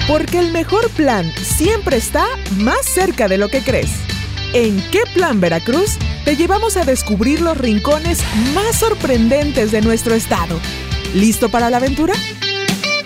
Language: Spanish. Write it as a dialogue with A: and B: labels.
A: Porque el mejor plan siempre está más cerca de lo que crees. En ¿Qué Plan Veracruz? Te llevamos a descubrir los rincones más sorprendentes de nuestro estado. ¿Listo para la aventura?